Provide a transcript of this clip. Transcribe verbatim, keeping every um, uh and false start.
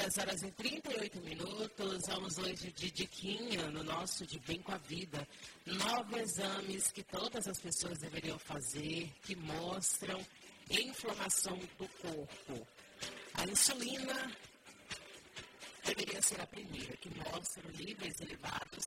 dez horas e trinta e oito minutos, vamos hoje de diquinha no nosso De Bem com a Vida. Nove exames que todas as pessoas deveriam fazer, que mostram inflamação do corpo. A insulina deveria ser a primeira, que mostra níveis elevados